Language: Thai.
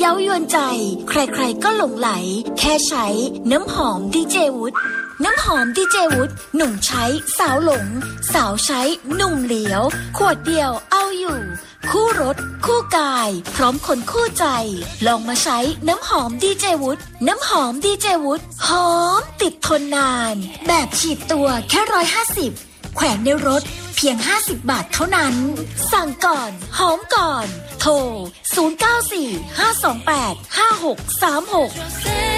ย้ายวนใจใครๆก็หลงไหลแค่ใช้น้ำหอมดีเจวุฒน้ำหอมดีเจวุฒหนุ่มใช้สาวหลงสาวใช้หนุ่มเหลียวขวดเดียวเอาอยู่คู่รสคู่กายพร้อมคนคู่ใจลองมาใช้น้ำหอมดีเจวุฒน้ำหอมดีเจวุฒหอมติดทนนานแบบฉีดตัวแค่150แขวนในรถเพียง50 บาทเท่านั้นสั่งก่อนหอมก่อนโทร0945285636